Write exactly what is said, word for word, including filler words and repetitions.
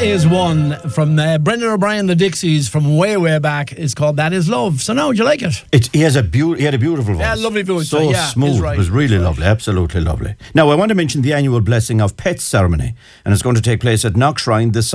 is one from uh, Brendan O'Brien, the Dixies, from way, way back. It's called That Is Love. So now, would you like it? It, he has a beau- he had a beautiful voice. Yeah, lovely voice. So yeah, smooth. right. It was really right. lovely. Absolutely lovely. Now, I want to mention the annual Blessing of Pets ceremony, and it's going to take place at Knock Shrine this